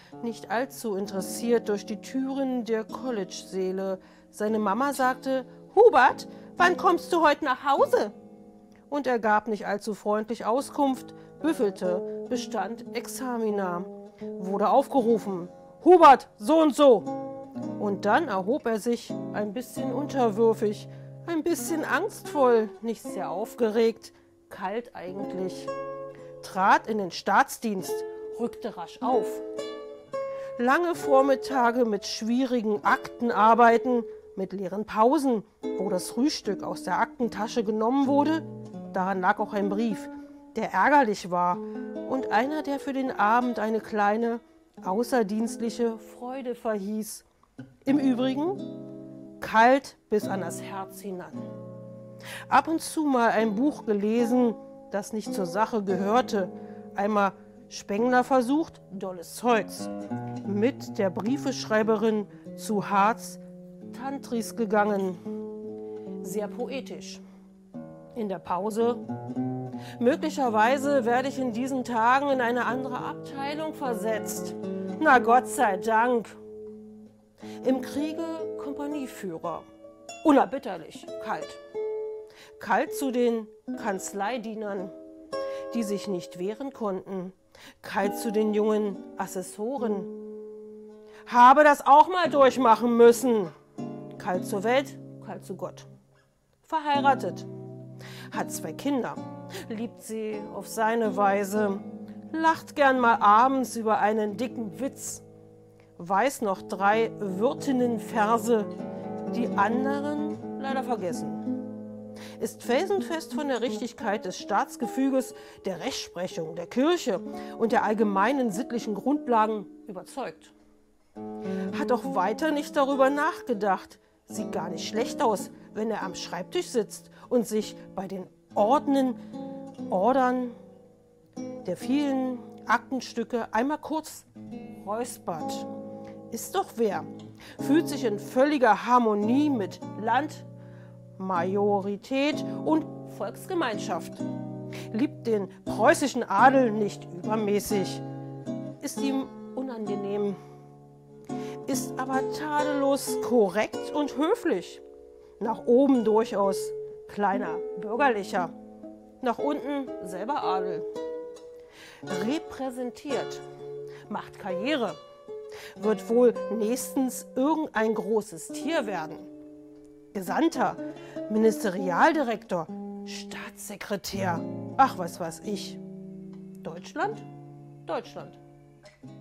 nicht allzu interessiert durch die Türen der College-Säle. Seine Mama sagte: »Hubert, wann kommst du heute nach Hause?« Und er gab nicht allzu freundlich Auskunft, büffelte, bestand Examina, wurde aufgerufen: »Hubert, so und so!« Und dann erhob er sich, ein bisschen unterwürfig, ein bisschen angstvoll, nicht sehr aufgeregt, kalt eigentlich, trat in den Staatsdienst, rückte rasch auf. Lange Vormittage mit schwierigen Aktenarbeiten, mit leeren Pausen, wo das Frühstück aus der Aktentasche genommen wurde. Daran lag auch ein Brief, der ärgerlich war und einer, der für den Abend eine kleine, außerdienstliche Freude verhieß. Im Übrigen kalt bis an das Herz hinan. Ab und zu mal ein Buch gelesen, das nicht zur Sache gehörte. Einmal Spengler versucht, dolles Zeugs. Mit der Briefeschreiberin zu Harz Tantris gegangen. Sehr poetisch. In der Pause: möglicherweise werde ich in diesen Tagen in eine andere Abteilung versetzt. Na Gott sei Dank. Im Kriege Kompanieführer. Unerbitterlich, kalt. Kalt zu den Kanzleidienern, die sich nicht wehren konnten. Kalt zu den jungen Assessoren. Habe das auch mal durchmachen müssen. Kalt zur Welt, kalt zu Gott. Verheiratet. Hat 2 Kinder. Liebt sie auf seine Weise. Lacht gern mal abends über einen dicken Witz. Weiß noch 3 Wirtinnenverse, die anderen leider vergessen. Ist felsenfest von der Richtigkeit des Staatsgefüges, der Rechtsprechung, der Kirche und der allgemeinen sittlichen Grundlagen überzeugt. Hat auch weiter nicht darüber nachgedacht. Sieht gar nicht schlecht aus, wenn er am Schreibtisch sitzt und sich bei den Ordnern der vielen Aktenstücke einmal kurz räuspert. Ist doch wer. Fühlt sich in völliger Harmonie mit Land, Majorität und Volksgemeinschaft. Liebt den preußischen Adel nicht übermäßig. Ist ihm unangenehm. Ist aber tadellos korrekt und höflich. Nach oben durchaus kleiner Bürgerlicher. Nach unten selber Adel. Repräsentiert. Macht Karriere. Wird wohl nächstens irgendein großes Tier werden. Gesandter, Ministerialdirektor, Staatssekretär, ach was weiß ich. Deutschland? Deutschland.